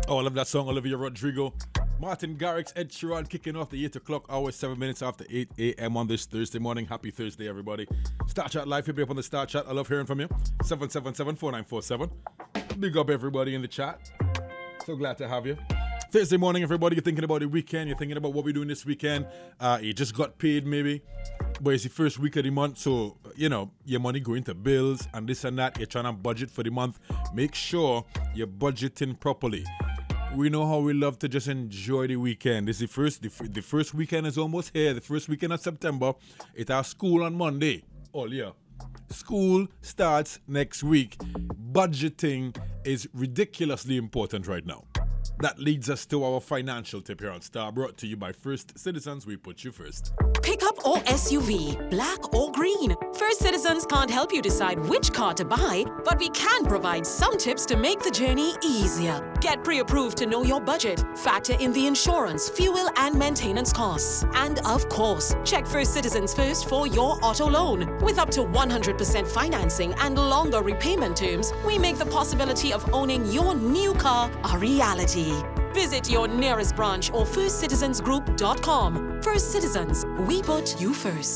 Oh, I love that song, Olivia Rodrigo. Martin Garrix, Ed Sheeran kicking off the 8 o'clock hour, 7 minutes after 8 a.m. on this Thursday morning. Happy Thursday, everybody. Star Chat Live, hit me up on the Star Chat. I love hearing from you. 777-4947. Big up everybody in the chat. So glad to have you. Thursday morning, everybody, you're thinking about the weekend. You're thinking about what we're doing this weekend. You just got paid, maybe. But it's the first week of the month, so, you know, your money going to bills and this and that. You're trying to budget for the month. Make sure you're budgeting properly. We know how we love to just enjoy the weekend. This is the first weekend is almost here. The first weekend of September. It's our school on Monday. All year. School starts next week. Budgeting is ridiculously important right now. That leads us to our financial tip here on Star, brought to you by First Citizens. We put you first. Pickup or SUV, black or green. First Citizens can't help you decide which car to buy, but we can provide some tips to make the journey easier. Get pre-approved to know your budget, factor in the insurance, fuel and maintenance costs. And of course, check First Citizens first for your auto loan. With up to 100% financing and longer repayment terms, we make the possibility of owning your new car a reality. Visit your nearest branch or firstcitizensgroup.com. First Citizens, we put you first.